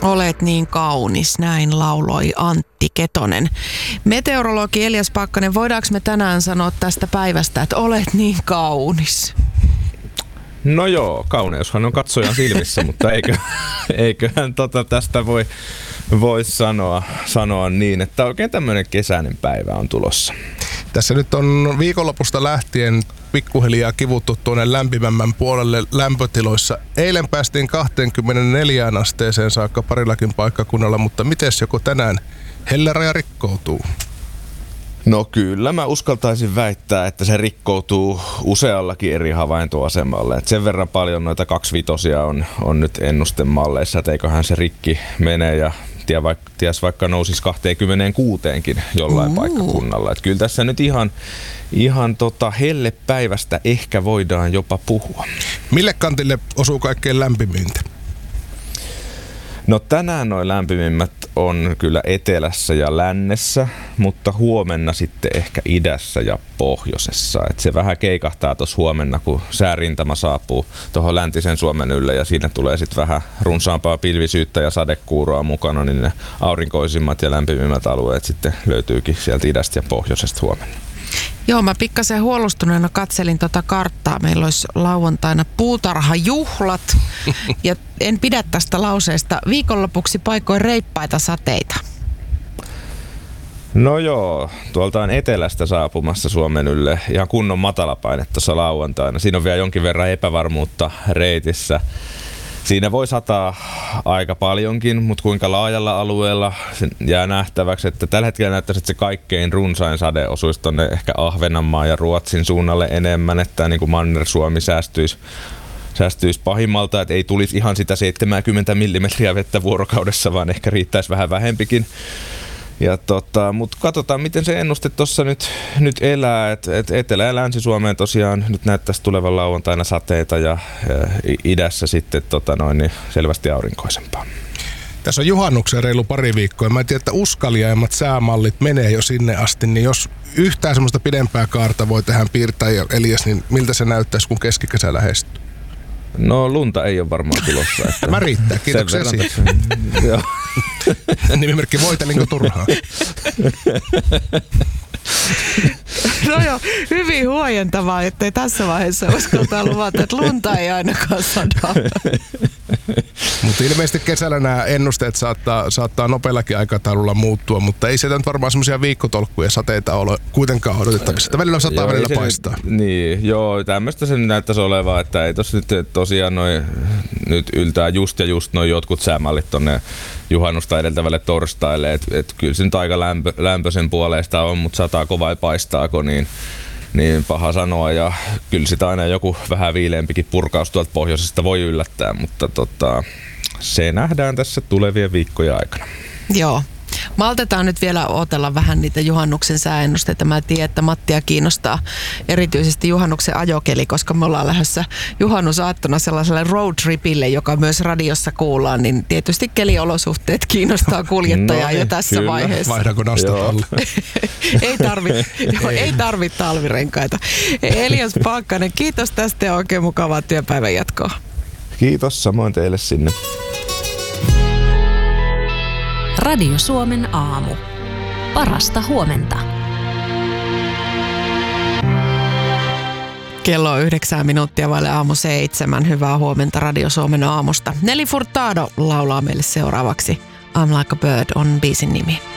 Olet niin kaunis, näin lauloi Antti Ketonen. Meteorologi Elias Pakkanen, voidaanko me tänään sanoa tästä päivästä, että olet niin kaunis? No joo, kauneushan on katsojan silmissä, mutta eiköhän tästä voi sanoa niin, että oikein tämmöinen kesäinen päivä on tulossa. Tässä nyt on viikonlopusta lähtien pikkuhiljaa kivuttu tuonne lämpimämmän puolelle lämpötiloissa. Eilen päästiin 24 asteeseen saakka parillakin paikkakunnalla, mutta mites joko tänään helleraja rikkoutuu? No kyllä, mä uskaltaisin väittää, että se rikkoutuu useallakin eri havaintoasemalle. Et sen verran paljon noita 25 on nyt ennustemalleissa, että eiköhän se rikki mene ja ties vaikka nousisi 26kin jollain paikkakunnalla. Et kyllä tässä nyt ihan hellepäivästä ehkä voidaan jopa puhua. Mille kantille osuu kaikkein lämpimintä? No tänään nuo lämpimimmät on kyllä etelässä ja lännessä, mutta huomenna sitten ehkä idässä ja pohjoisessa. Et se vähän keikahtaa tuossa huomenna, kun säärintama saapuu tuohon läntisen Suomen ylle ja siinä tulee sitten vähän runsaampaa pilvisyyttä ja sadekuuroa mukana, niin ne aurinkoisimmat ja lämpimimmät alueet sitten löytyykin sieltä idästä ja pohjoisesta huomenna. Joo, mä pikkasen huolustuneena katselin karttaa. Meillä olisi lauantaina puutarhajuhlat ja en pidä tästä lauseesta. Viikonlopuksi paikoin reippaita sateita. No joo, tuolta on etelästä saapumassa Suomen ylle ihan kunnon matalapaine tuossa lauantaina. Siinä on vielä jonkin verran epävarmuutta reitissä. Siinä voi sataa aika paljonkin, mutta kuinka laajalla alueella se jää nähtäväksi, että tällä hetkellä näyttäisi, että se kaikkein runsain sade osuisi tuonne ehkä Ahvenanmaan ja Ruotsin suunnalle enemmän, että niin kuin Manner-Suomi säästyisi pahimmalta, että ei tulisi ihan sitä 70 millimetriä vettä vuorokaudessa, vaan ehkä riittäisi vähän vähempikin. Mutta katsotaan, miten se ennuste tuossa nyt elää, että Etelä- ja Länsi-Suomeen tosiaan nyt näyttäisi tulevan lauantaina sateita ja idässä sitten niin selvästi aurinkoisempaa. Tässä on juhannuksen reilu pari viikkoa. Mä en tiedä, että uskaliaimmat säämallit menee jo sinne asti, niin jos yhtään semmoista pidempää kaarta voi tähän piirtää, Elias, niin miltä se näyttäisi, kun keskikesä lähestyy? No lunta ei ole varmaan tulossa. Että mä riittää, kiitoksia siitä. Joo. Nimimerkki voitelinko turhaa? No joo, hyvin huojentavaa, ettei tässä vaiheessa uskaltaa luvata, että lunta ei ainakaan sada. Mutta ilmeisesti kesällä nämä ennusteet saattaa nopeallakin aikataululla muuttua, mutta ei sieltä nyt varmaan semmoisia viikkotolkkuja sateita ole kuitenkaan odotettavissa. Että välillä sataa, välillä paistaa. Joo, tämmöistä se näyttäisi olevaa, että ei tossa nyt tosiaan nyt yltää just noin jotkut säämallit tonne juhannusta edeltävälle torstaille, että kyllä se nyt aika lämpöisen puoleista on, mutta sataako vai paistaako, niin paha sanoa, ja kyllä sitä aina joku vähän viileämpikin purkaus tuolta pohjoisesta voi yllättää, mutta se nähdään tässä tulevien viikkojen aikana. Joo. Maltetaan nyt vielä odotella vähän niitä juhannuksen sääennusteita. Mä tiedän, että Mattia kiinnostaa erityisesti juhannuksen ajokeli, koska me ollaan lähdössä juhannusaattona sellaiselle roadtripille, joka myös radiossa kuullaan, niin tietysti keliolosuhteet kiinnostaa kuljettajaa jo tässä vaiheessa. Vaihdanko nastat alle? ei tarvitse talvirenkaita. Elias Pakkanen, kiitos tästä ja oikein mukavaa työpäivän jatkoa. Kiitos, samoin teille sinne. Radio Suomen aamu. Parasta huomenta. Kello on 9 minuuttia vaille aamu 7. Hyvää huomenta Radio Suomen aamusta. Nelly Furtado laulaa meille seuraavaksi. I'm Like a Bird on biisin nimi.